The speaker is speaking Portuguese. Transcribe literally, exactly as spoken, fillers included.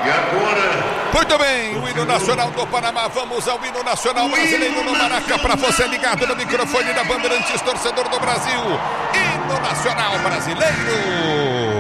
E agora... Muito bem, o hino nacional do Panamá. Vamos ao hino nacional brasileiro no Maraca. Para você ligado no microfone da Bandeirantes, torcedor do Brasil. Hino nacional brasileiro.